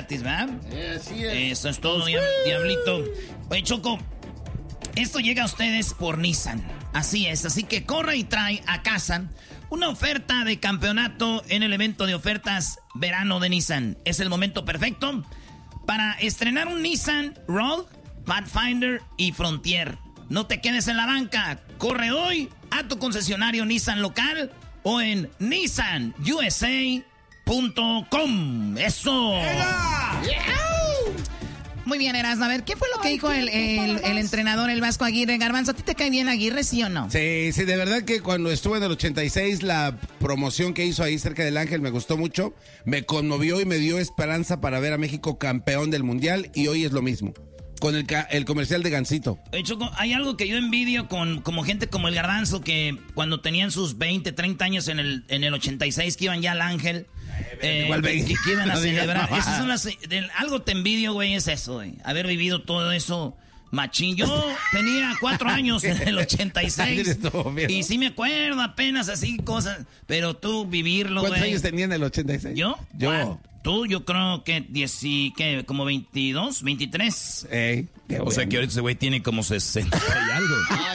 gratis, ¿verdad? Así es. Eso es todo, Diablito. Oye, Choco, esto llega a ustedes por Nissan. Así es, así que corre y trae a casa una oferta de campeonato en el evento de ofertas verano de Nissan. Es el momento perfecto para estrenar un Nissan Rogue, Pathfinder y Frontier. No te quedes en la banca. Corre hoy a tu concesionario Nissan local o en nissanusa.com. ¡Eso! Muy bien, Erasmo. A ver, ¿qué fue lo que dijo el entrenador, el Vasco Aguirre? Garbanzo, ¿a ti te cae bien Aguirre, sí o no? Sí, de verdad que cuando estuve en el 86, la promoción que hizo ahí cerca del Ángel me gustó mucho. Me conmovió y me dio esperanza para ver a México campeón del Mundial, y hoy es lo mismo. Con el comercial de Gansito. Choco, hay algo que yo envidio como gente como el Garbanzo, que cuando tenían sus 20, 30 años en el 86, que iban ya al Ángel, igual que iban a celebrar. Esas son algo te envidio, güey, es eso, güey. Haber vivido todo eso machín. Yo tenía 4 años en el 86. Y sí me acuerdo apenas así cosas. Pero tú vivirlo, güey. ¿Cuántos años tenía en el 86? ¿Yo? Yo. Tú, yo creo que como 22, 23. O sea que ahorita ese güey tiene como 60 y algo.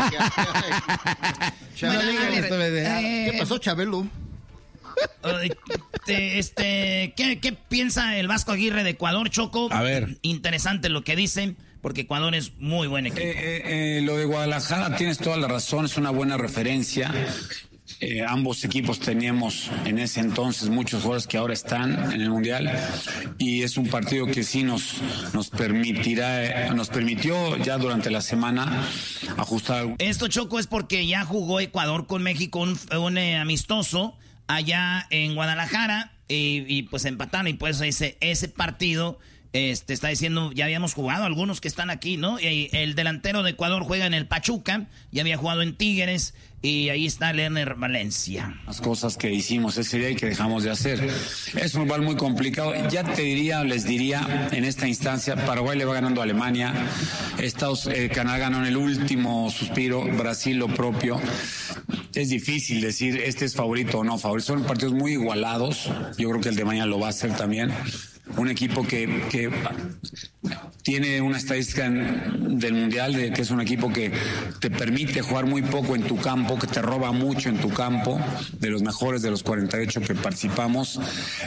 ¿Qué pasó, Chabelo? ¿Qué piensa el Vasco Aguirre de Ecuador, Choco? A ver. Interesante lo que dicen, porque Ecuador es muy buen equipo. Lo de Guadalajara, tienes toda la razón, es una buena referencia. Ambos equipos teníamos en ese entonces muchos jugadores que ahora están en el Mundial, y es un partido que sí nos permitió ya durante la semana ajustar. Esto, Choco, es porque ya jugó Ecuador con México un amistoso allá en Guadalajara, y pues empataron, y pues ese partido está diciendo, ya habíamos jugado algunos que están aquí, ¿no? Y el delantero de Ecuador juega en el Pachuca, ya había jugado en Tigres, y ahí está Lerner Valencia. Las cosas que hicimos ese día y que dejamos de hacer. Es un rival muy complicado. Ya les diría, en esta instancia, Paraguay le va ganando a Alemania, Canadá ganó en el último suspiro, Brasil lo propio. Es difícil decir, este es favorito o no favorito. Son partidos muy igualados. Yo creo que el de mañana lo va a hacer también. Un equipo que tiene una estadística del Mundial, de que es un equipo que te permite jugar muy poco en tu campo, que te roba mucho en tu campo, de los mejores de los 48 que participamos.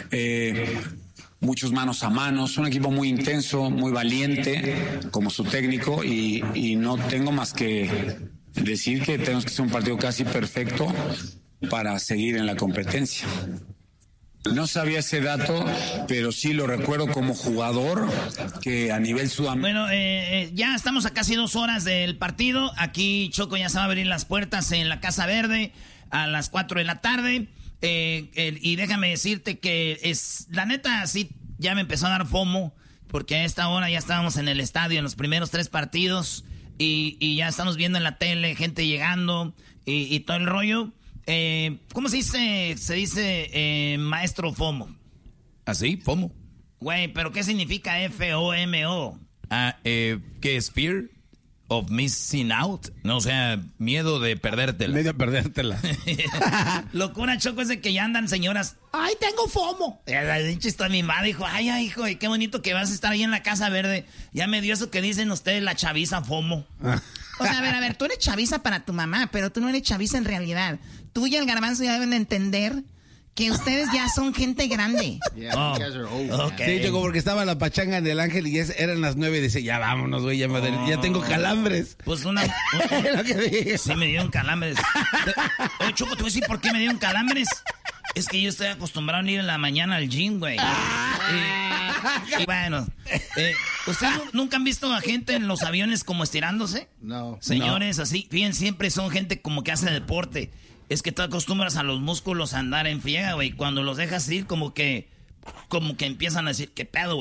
Muchos manos a manos, un equipo muy intenso, muy valiente, como su técnico, y no tengo más que decir que tenemos que hacer un partido casi perfecto para seguir en la competencia. No sabía ese dato, pero sí lo recuerdo como jugador, que a nivel sudamericano... Bueno, ya estamos a casi 2 horas del partido. Aquí Choco ya se va a abrir las puertas en la Casa Verde a las 4 de la tarde. Y déjame decirte que la neta, sí, ya me empezó a dar FOMO, porque a esta hora ya estábamos en el estadio en los primeros 3 partidos, y ya estamos viendo en la tele gente llegando y todo el rollo. ¿Cómo se dice? Se dice maestro FOMO. ¿Así? ¿FOMO? Güey, ¿pero qué significa FOMO? ¿Qué es fear of missing out? No, o sea, miedo de perdértela. Medio perdértela. Locura, Choco, es de que ya andan señoras. ¡Ay, tengo FOMO! Está mi madre, dijo, ay, hijo, qué bonito que vas a estar ahí en la Casa Verde. Ya me dio eso que dicen ustedes, la chaviza FOMO. O sea, a ver, tú eres chaviza para tu mamá, pero tú no eres chaviza en realidad. Tú y el Garbanzo ya deben de entender que ustedes ya son gente grande. Okay. Sí, Choco, porque estaba la pachanga en el Ángel y eran las 9 y dice, ya vámonos, güey, ya tengo calambres. Pues lo que sí, me dieron calambres. Oye, Choco, te voy a decir por qué me dieron calambres. Es que yo estoy acostumbrado a ir en la mañana al gym, güey. Y bueno, ¿ustedes nunca han visto a gente en los aviones como estirándose? No. Señores, así, bien, siempre son gente como que hace deporte. Es que tú acostumbras a los músculos a andar en friega, güey. Cuando los dejas ir, como que empiezan a decir, ¿qué pedo?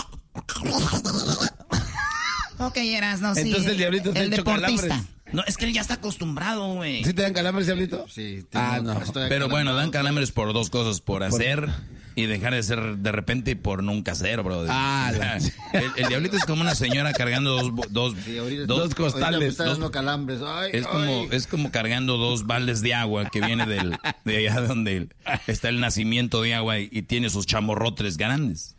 Ok, Erasmo, sí. Entonces el diablito está hecho calambres. No, es que él ya está acostumbrado, güey. ¿Sí te dan calambres, diablito? Sí. No. Pero bueno, dan calambres por 2 cosas, por hacer y dejar de ser de repente, y por nunca hacer, bro. El diablito es como una señora cargando dos costales. Me está dando calambres. Es como cargando 2 baldes de agua que viene de allá donde está el nacimiento de agua, y tiene sus chamorrotres grandes.